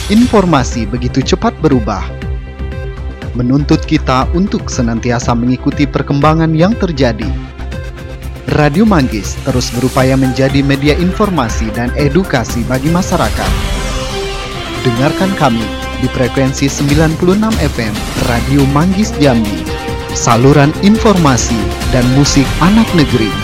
Informasi begitu cepat berubah, menuntut kita untuk senantiasa mengikuti perkembangan yang terjadi. Radio Manggis terus berupaya menjadi media informasi dan edukasi bagi masyarakat. Dengarkan kami di frekuensi 96 FM Radio Manggis Jambi, saluran informasi dan musik anak negeri.